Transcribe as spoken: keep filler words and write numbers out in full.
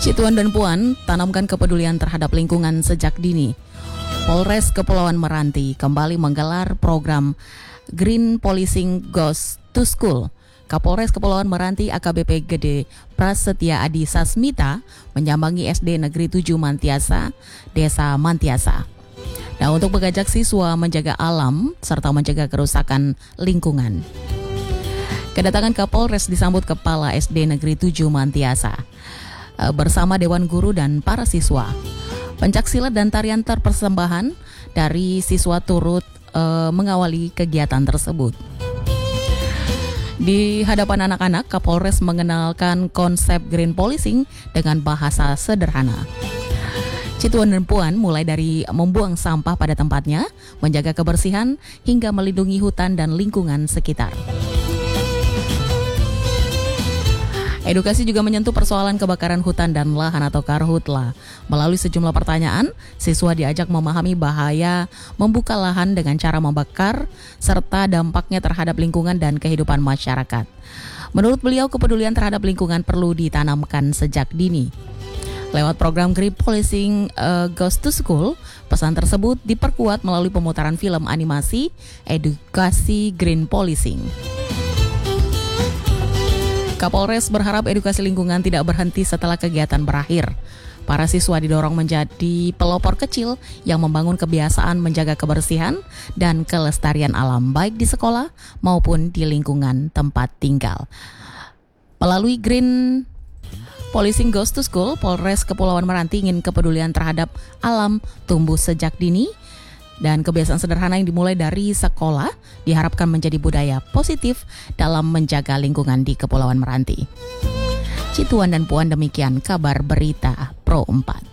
Cituan dan Puan tanamkan kepedulian terhadap lingkungan sejak dini. Polres Kepulauan Meranti kembali menggelar program Green Policing Goes to School. Kapolres Kepulauan Meranti A K B P Gede Prasetya Adi Sasmita menyambangi S D Negeri tujuh Mantiasa, Desa Mantiasa. Nah, untuk mengajak siswa menjaga alam serta mencegah kerusakan lingkungan. Kedatangan Kapolres disambut Kepala S D Negeri tujuh Mantiasa bersama Dewan Guru dan para siswa. Pencaksilat dan tarian terpersembahan dari siswa turut e, mengawali kegiatan tersebut. Di hadapan anak-anak, Kapolres mengenalkan konsep green policing dengan bahasa sederhana. Cituan dan Puan mulai dari membuang sampah pada tempatnya, menjaga kebersihan, hingga melindungi hutan dan lingkungan sekitar. Edukasi juga menyentuh persoalan kebakaran hutan dan lahan atau karhutla. Melalui sejumlah pertanyaan, siswa diajak memahami bahaya membuka lahan dengan cara membakar, serta dampaknya terhadap lingkungan dan kehidupan masyarakat. Menurut beliau, kepedulian terhadap lingkungan perlu ditanamkan sejak dini. Lewat program Green Policing uh, Goes to School, pesan tersebut diperkuat melalui pemutaran film animasi edukasi Green Policing. Kapolres berharap edukasi lingkungan tidak berhenti setelah kegiatan berakhir. Para siswa didorong menjadi pelopor kecil yang membangun kebiasaan menjaga kebersihan dan kelestarian alam baik di sekolah maupun di lingkungan tempat tinggal. Melalui Green Policing Goes to School, Polres Kepulauan Meranti ingin kepedulian terhadap alam tumbuh sejak dini. Dan kebiasaan sederhana yang dimulai dari sekolah diharapkan menjadi budaya positif dalam menjaga lingkungan di Kepulauan Meranti. Cituan dan Puan, demikian kabar berita Pro empat.